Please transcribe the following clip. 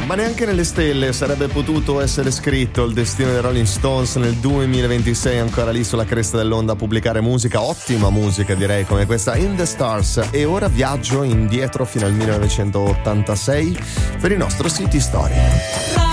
ma neanche nelle stelle sarebbe potuto essere scritto il destino dei Rolling Stones nel 2026, ancora lì sulla cresta dell'onda a pubblicare musica, ottima musica direi, come questa In the Stars. E ora viaggio indietro fino al 1986 per il nostro City Story.